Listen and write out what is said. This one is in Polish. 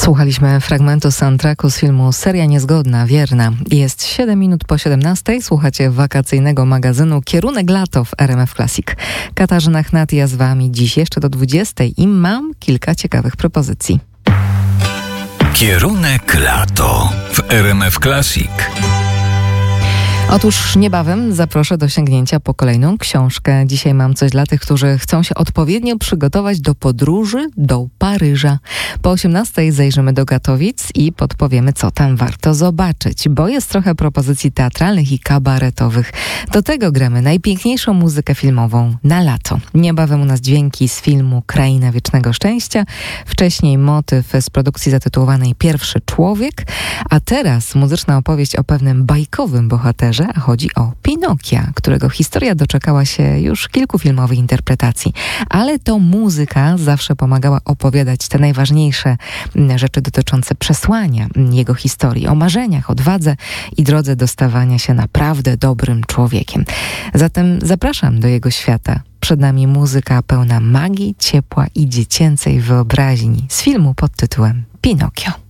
Słuchaliśmy fragmentu soundtracku z filmu Seria Niezgodna, Wierna. Jest 7 minut po 17. Słuchacie wakacyjnego magazynu Kierunek Lato w RMF Classic. Katarzyna Chnatia z wami dziś jeszcze do 20 i mam kilka ciekawych propozycji. Kierunek Lato w RMF Classic. Otóż niebawem zaproszę do sięgnięcia po kolejną książkę. Dzisiaj mam coś dla tych, którzy chcą się odpowiednio przygotować do podróży do Paryża. Po 18 zajrzymy do Katowic i podpowiemy, co tam warto zobaczyć, bo jest trochę propozycji teatralnych i kabaretowych. Do tego gramy najpiękniejszą muzykę filmową na lato. Niebawem u nas dźwięki z filmu Kraina Wiecznego Szczęścia, wcześniej motyw z produkcji zatytułowanej Pierwszy Człowiek, a teraz muzyczna opowieść o pewnym bajkowym bohaterze, a chodzi o Pinokia, którego historia doczekała się już kilku filmowych interpretacji. Ale to muzyka zawsze pomagała opowiadać te najważniejsze rzeczy dotyczące przesłania jego historii, o marzeniach, odwadze i drodze do stawania się naprawdę dobrym człowiekiem. Zatem zapraszam do jego świata. Przed nami muzyka pełna magii, ciepła i dziecięcej wyobraźni z filmu pod tytułem Pinokio.